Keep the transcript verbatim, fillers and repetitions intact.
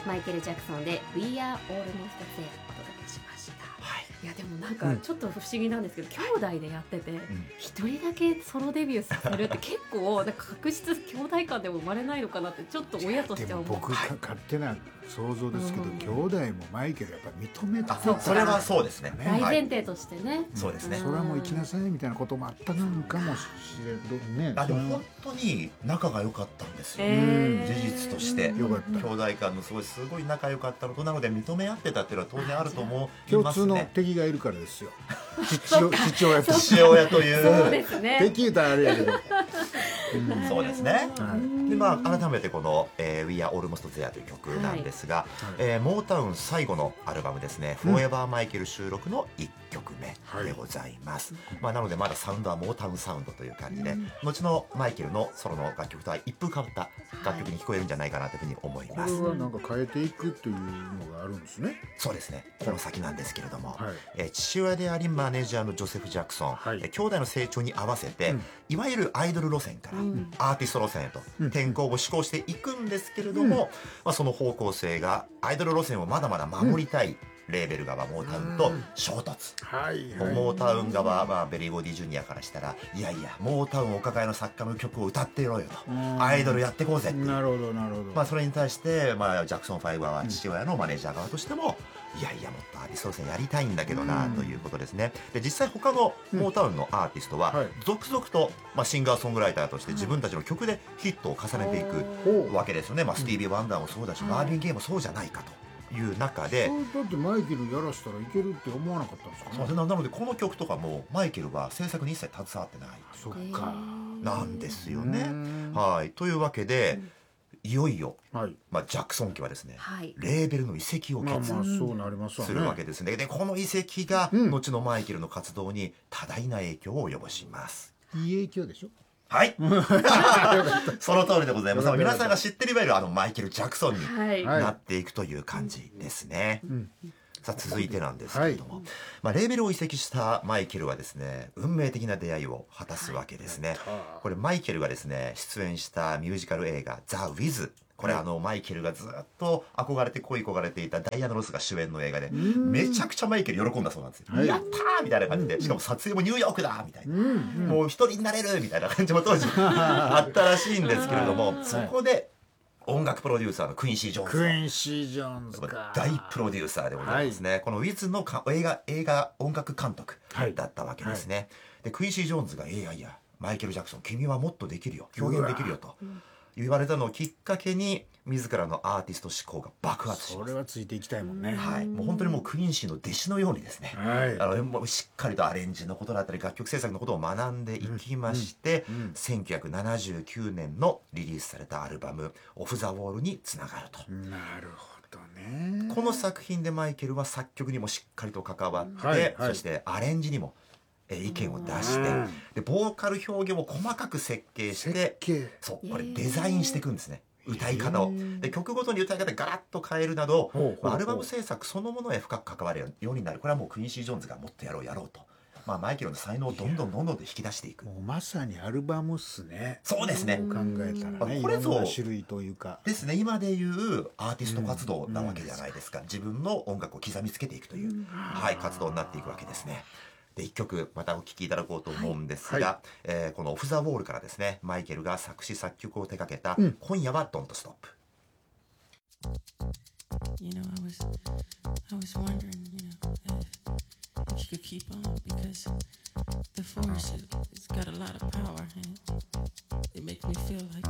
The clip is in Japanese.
マイケル・ジャクソンで We Are Almost There お届けしました。はい、いやでもなんかちょっと不思議なんですけど、うん、兄弟でやってて一、うん、人だけソロデビューさせるって結構なんか確実兄弟間でも生まれないのかなってちょっと親としては思う。 でも僕勝手な想像ですけど、うん、兄弟もマイケルやっぱ認めた、 そ, それはそうですね、 大前提としてね、はい、 そうですね、 それはもう行きなさいみたいなこともあったのかもしれないね。 あでも本当に仲が良かったんですよ、えー、事実としてよかった。 兄弟間のすごいすごい仲良かったのと、なので認め合ってたっていうのは当然あると思いますね。 共通の敵がいるからですよ。父, 父親と父親というそうですね、 敵言うたらあれやけどうん、そうですね、はい、でまあ、改めてこの、えー、We Are Almost There という曲なんですが、はいえー、モータウン最後のアルバムですね、うん、Forever マイケル収録のいっきょくめでございます、はいまあ、なのでまだサウンドはモータウンサウンドという感じで、うん、後のマイケルのソロの楽曲とは一風変わった楽曲に聞こえるんじゃないかなというふうに思います。 これはなんか変えていくというのがあるんですね。 そうですね、この先なんですけれども、はいえー、父親でありマネージャーのジョセフ・ジャクソン、はい、えー、兄弟の成長に合わせて、うん、いわゆるアイドル路線からアーティスト路線へと転向を志向していくんですけれども、うんまあ、その方向性がアイドル路線をまだまだ守りたい、うんレーベル側モータウンと衝突、うんはいはい、モータウン側、まあ、ベリーボディジュニアからしたらいやいやモータウンお抱えの作家の曲を歌ってろよとアイドルやってこうぜっていう。 なるほどなるほど、 まあ、それに対して、まあ、ジャクソンファイブは父親のマネージャー側としても、うん、いやいやもっとアーティスト路線やりたいんだけどな、うん、ということですね。で実際他のモータウンのアーティストは、うんはい、続々と、まあ、シンガーソングライターとして自分たちの曲でヒットを重ねていくわけですよね、まあ、スティービー・ワンダーもそうだし、うん、マーヴィン・ゲイもそうじゃないかという中で、 だってマイケルやらしたらいけるって思わなかったんですかね。 そうなのでこの曲とかもマイケルは制作に一切携わってない。 そっかなんですよね。はいというわけで、うん、いよいよ、はいまあ、ジャクソン家はですね、はい、レーベルの移籍を決意するわけですね。でこの移籍が後のマイケルの活動に多大な影響を及ぼします。 いい影響でしょ。 はいその通りでございます。皆さんが知ってるいわゆるあのマイケル・ジャクソンになっていくという感じですね、はいうんさあ続いてなんですけれども、はいまあ、レーベルを移籍したマイケルはですね運命的な出会いを果たすわけですね、はい、これマイケルがですね出演したミュージカル映画ザ・ウィズ、これあのマイケルがずっと憧れて恋焦がれていたダイアナ・ロスが主演の映画でめちゃくちゃマイケル喜んだそうなんですよ、はい、やったーみたいな感じで、しかも撮影もニューヨークだみたいな、もう一人になれるみたいな感じも当時あったらしいんですけれども、そこで音楽プロデューサーのクインシー・ジョーンズ、 クインシー・ジョーンズか大プロデューサーでございますね、はい、このウィズのか映画映画音楽監督だったわけですね、はいはい、でクインシー・ジョーンズがいやいやマイケル・ジャクソン君はもっとできるよ表現できるよと言われたのをきっかけに自らのアーティスト思考が爆発します。 それはついていきたいもんね、 はい、もう本当にもうクインシーの弟子のようにですね、はい、あのもうしっかりとアレンジのことだったり楽曲制作のことを学んでいきまして、うんうんうん、せんきゅうひゃくななじゅうきゅうねんのリリースされたアルバムオフ・ザ・ウォールにつながると。 なるほどね。 この作品でマイケルは作曲にもしっかりと関わって、はいはい、そしてアレンジにも意見を出して、でボーカル表現を細かく設計してそうこれデザインしていくんですね、歌い方を。で曲ごとに歌い方ガラッと変えるなど、まあ、アルバム制作そのものへ深く関わるようになる。これはもうクインシー・ジョーンズがもっとやろうやろうと、まあ、マイケルの才能をどんどんどんどんと引き出していく。 もうまさにアルバムっすね。 そうですね、 考えたらね、 これぞいろんな種類というかですね、今でいうアーティスト活動なわけじゃないですか、うんうん、自分の音楽を刻みつけていくという、うん、はい、活動になっていくわけですね。でいっきょくまたお聴きいただこうと思うんですが、はいはい、えー、このオフ・ザ・ウォールからですねマイケルが作詞作曲を手掛けた、うん、今夜はドントストップ。You know, I was, I was wondering, you know, if, if you could keep on, because the force, it, it's got a lot of power, and it makes me feel like